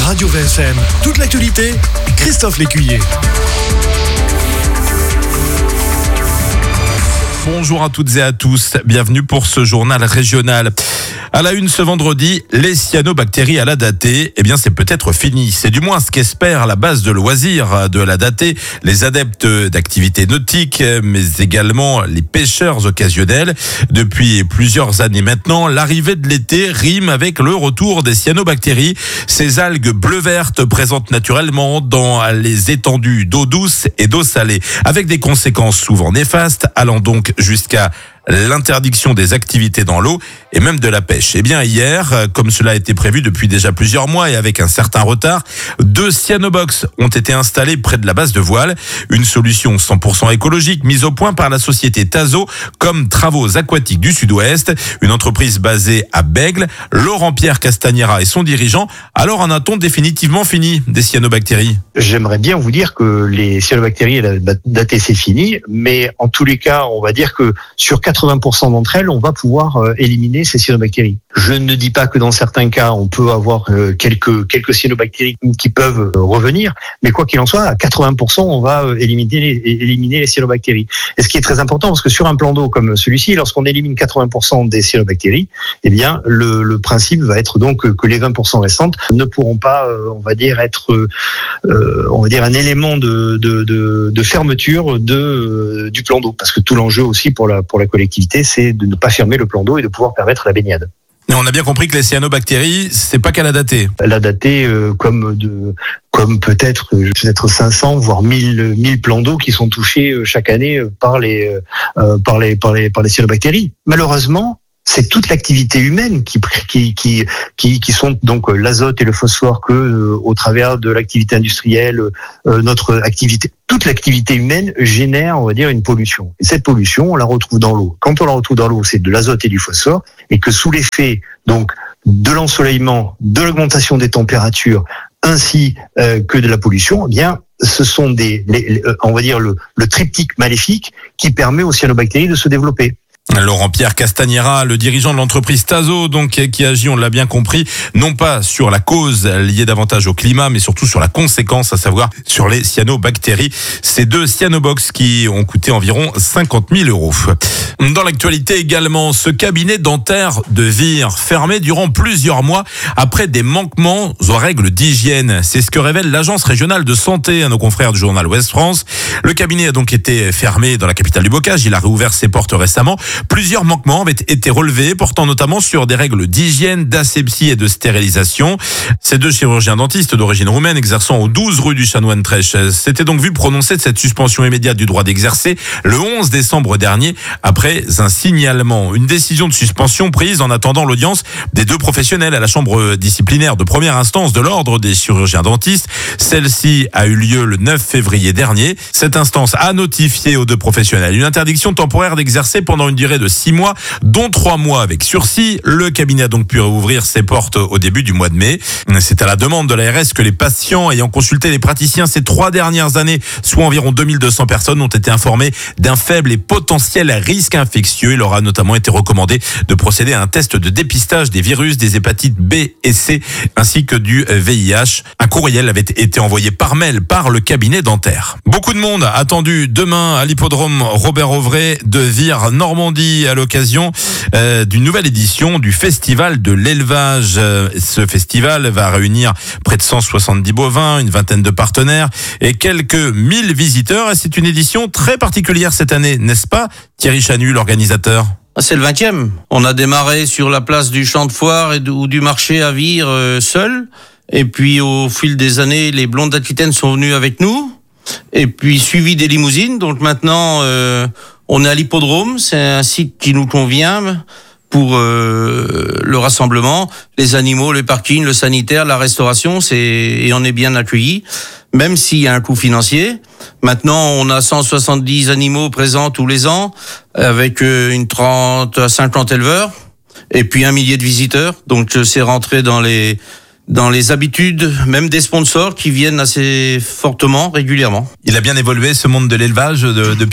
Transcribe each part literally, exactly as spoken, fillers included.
Radio V S M, toute l'actualité, Christophe Lécuyer. Bonjour à toutes et à tous, bienvenue pour ce journal régional. À la une ce vendredi, les cyanobactéries à la Datée, eh bien c'est peut-être fini. C'est du moins ce qu'espère la base de loisirs de la Datée, les adeptes d'activités nautiques, mais également les pêcheurs occasionnels. Depuis plusieurs années maintenant, l'arrivée de l'été rime avec le retour des cyanobactéries. Ces algues bleu-vertes présentes naturellement dans les étendues d'eau douce et d'eau salée, avec des conséquences souvent néfastes, allant donc jusqu'à l'interdiction des activités dans l'eau et même de la pêche. Eh bien hier, comme cela a été prévu depuis déjà plusieurs mois et avec un certain retard, deux cyanobox ont été installés près de la base de voile. Une solution cent pour cent écologique mise au point par la société Tazo comme Travaux Aquatiques du Sud-Ouest, une entreprise basée à Bègles. Laurent-Pierre Castagnera et son dirigeant. Alors en a-t-on définitivement fini des cyanobactéries ? J'aimerais bien vous dire que les cyanobactéries, la Datée, c'est fini, mais en tous les cas, on va dire que sur quatre-vingts pour cent d'entre elles, on va pouvoir euh, éliminer ces cyanobactéries. Je ne dis pas que dans certains cas, on peut avoir euh, quelques quelques cyanobactéries qui peuvent euh, revenir, mais quoi qu'il en soit, à quatre-vingts pour cent, on va euh, éliminer les, éliminer les cyanobactéries. Et ce qui est très important, parce que sur un plan d'eau comme celui-ci, lorsqu'on élimine quatre-vingts pour cent des cyanobactéries, eh bien, le, le principe va être donc que les vingt pour cent restantes ne pourront pas, euh, on va dire, être, euh, on va dire, un élément de de, de, de fermeture de euh, du plan d'eau, parce que tout l'enjeu aussi pour la pour la collectivité, c'est de ne pas fermer le plan d'eau et de pouvoir permettre la baignade. Et on a bien compris que les cyanobactéries, c'est pas qu'à la Datée. La Datée, euh, comme de, comme peut-être, peut-être cinq cents voire mille, mille plans d'eau qui sont touchés euh, chaque année par les, euh, par les, par les, par les cyanobactéries. Malheureusement, c'est toute l'activité humaine qui qui qui qui, qui sont donc l'azote et le phosphore que euh, au travers de l'activité industrielle, euh, notre activité, toute l'activité humaine génère, on va dire, une pollution. Et cette pollution, on la retrouve dans l'eau. Quand on la retrouve dans l'eau, c'est de l'azote et du phosphore, et que sous l'effet donc de l'ensoleillement, de l'augmentation des températures, ainsi euh, que de la pollution, eh bien ce sont des, les, les, on va dire le, le triptyque maléfique qui permet aux cyanobactéries de se développer. Laurent-Pierre Castagnera, le dirigeant de l'entreprise Tazo, donc qui agit, on l'a bien compris, non pas sur la cause liée davantage au climat, mais surtout sur la conséquence, à savoir sur les cyanobactéries. Ces deux cyanobox qui ont coûté environ cinquante mille euros. Dans l'actualité également, ce cabinet dentaire de Vire, fermé durant plusieurs mois après des manquements aux règles d'hygiène. C'est ce que révèle l'agence régionale de santé à nos confrères du journal Ouest France. Le cabinet a donc été fermé dans la capitale du bocage. Il a réouvert ses portes récemment. Plusieurs manquements avaient été relevés, portant notamment sur des règles d'hygiène, d'asepsie et de stérilisation. Ces deux chirurgiens dentistes d'origine roumaine exerçant au douze rue du Chanoine Trèche s'étaient donc vu prononcer de cette suspension immédiate du droit d'exercer le onze décembre dernier après un signalement. Une décision de suspension prise en attendant l'audience des deux professionnels à la chambre disciplinaire de première instance de l'ordre des chirurgiens dentistes. Celle-ci a eu lieu le neuf février dernier. Cette instance a notifié aux deux professionnels une interdiction temporaire d'exercer pendant une durée de six mois, dont trois mois avec sursis. Le cabinet a donc pu rouvrir ses portes au début du mois de mai. C'est à la demande de l'A R S que les patients ayant consulté les praticiens ces trois dernières années, soit environ deux mille deux cents personnes, ont été informés d'un faible et potentiel risque infectieux. Il leur a notamment été recommandé de procéder à un test de dépistage des virus, des hépatites B et C, ainsi que du V I H. Un courriel avait été envoyé par mail par le cabinet dentaire. Beaucoup de monde attendu demain à l'hippodrome Robert-Auvray de Vire-Normandie à l'occasion euh, d'une nouvelle édition du Festival de l'élevage. Euh, ce festival va réunir près de cent soixante-dix bovins, une vingtaine de partenaires et quelques mille visiteurs. Et c'est une édition très particulière cette année, n'est-ce pas, Thierry Chanu, l'organisateur ? C'est le vingtième. On a démarré sur la place du champ de foire et ou du marché à Vire euh, seul. Et puis au fil des années, les Blondes d'Aquitaine sont venus avec nous. Et puis suivi des limousines. Donc maintenant, euh, on est à l'hippodrome. C'est un site qui nous convient pour euh, le rassemblement, les animaux, le parking, le sanitaire, la restauration. C'est et on est bien accueillis, même s'il y a un coût financier. Maintenant, on a cent soixante-dix animaux présents tous les ans, avec une trente à cinquante éleveurs, et puis un millier de visiteurs. Donc c'est rentré dans les dans les habitudes, même des sponsors qui viennent assez fortement, régulièrement. Il a bien évolué ce monde de l'élevage de, depuis vingt ans ?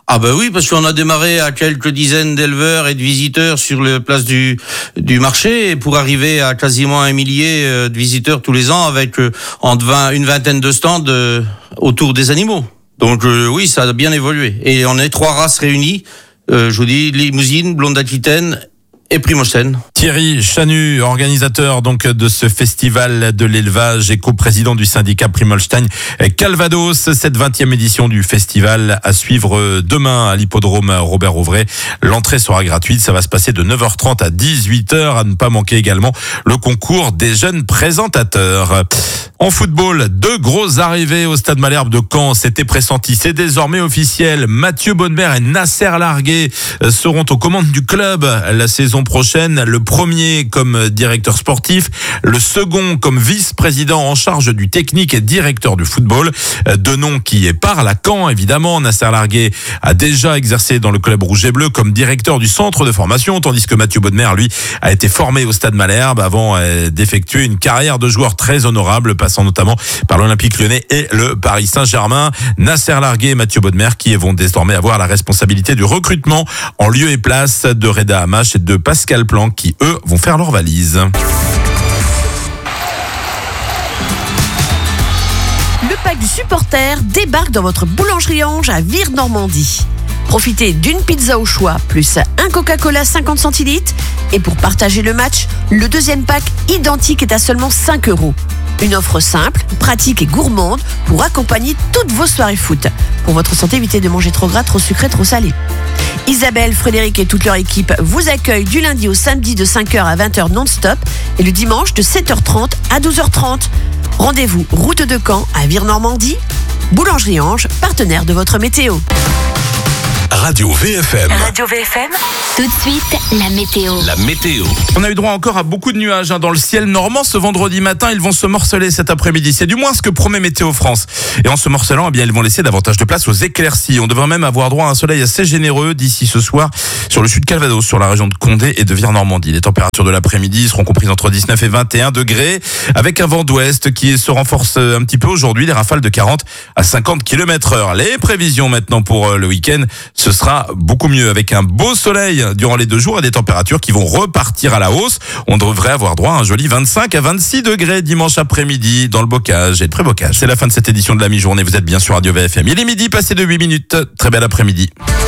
Ah bah oui, parce qu'on a démarré à quelques dizaines d'éleveurs et de visiteurs sur la place du du marché, et pour arriver à quasiment un millier de visiteurs tous les ans, avec entre vingt, une vingtaine de stands euh, autour des animaux. Donc euh, oui, ça a bien évolué. Et on est trois races réunies, euh, je vous dis, Limousine, Blonde d'Aquitaine et Primocène. Thierry Chanu, organisateur donc de ce festival de l'élevage et coprésident du syndicat Primolstein Calvados. Cette vingtième édition du festival à suivre demain à l'hippodrome Robert Auvray. L'entrée sera gratuite. Ça va se passer de neuf heures trente à dix-huit heures. À ne pas manquer également le concours des jeunes présentateurs. En football, deux grosses arrivées au Stade Malherbe de Caen. C'était pressenti, c'est désormais officiel. Mathieu Bonnemer et Nasser Largué seront aux commandes du club la saison prochaine. Le premier comme directeur sportif, le second comme vice-président en charge du technique et directeur du football. Deux noms qui parlent à Caen, évidemment. Nasser Largué a déjà exercé dans le club rouge et bleu comme directeur du centre de formation, tandis que Mathieu Bonnemer, lui, a été formé au Stade Malherbe avant d'effectuer une carrière de joueur très honorable, passant notamment par l'Olympique Lyonnais et le Paris Saint-Germain. Nasser Largué et Mathieu Bonnemer qui vont désormais avoir la responsabilité du recrutement en lieu et place de Reda Hamache et de Pascal Planck qui, eux, vont faire leur valise. Le pack du supporter débarque dans votre boulangerie Ange à Vire-Normandie. Profitez d'une pizza au choix, plus un Coca-Cola cinquante centilitres. Et pour partager le match, le deuxième pack identique est à seulement cinq euros. Une offre simple, pratique et gourmande pour accompagner toutes vos soirées foot. Pour votre santé, évitez de manger trop gras, trop sucré, trop salé. Isabelle, Frédéric et toute leur équipe vous accueillent du lundi au samedi de cinq heures à vingt heures non-stop et le dimanche de sept heures trente à douze heures trente. Rendez-vous route de Caen à Vire-Normandie. Boulangerie Ange, partenaire de votre météo. Radio V F M. Radio V F M. Tout de suite, la météo. La météo. On a eu droit encore à beaucoup de nuages hein, dans le ciel normand ce vendredi matin. Ils vont se morceler cet après-midi. C'est du moins ce que promet Météo France. Et en se morcelant, eh bien, ils vont laisser davantage de place aux éclaircies. On devrait même avoir droit à un soleil assez généreux d'ici ce soir sur le sud Calvados, sur la région de Condé et de Vire-Normandie. Les températures de l'après-midi seront comprises entre dix-neuf et vingt et un degrés, avec un vent d'ouest qui se renforce un petit peu aujourd'hui. Les rafales de quarante à cinquante kilomètres heure. Les prévisions maintenant pour le week-end, ce sera beaucoup mieux avec un beau soleil durant les deux jours et des températures qui vont repartir à la hausse. On devrait avoir droit à un joli vingt-cinq à vingt-six degrés dimanche après-midi dans le bocage et le pré-bocage. C'est la fin de cette édition de la mi-journée. Vous êtes bien sur Radio V F M. Il est midi, passé de huit minutes. Très bel après-midi.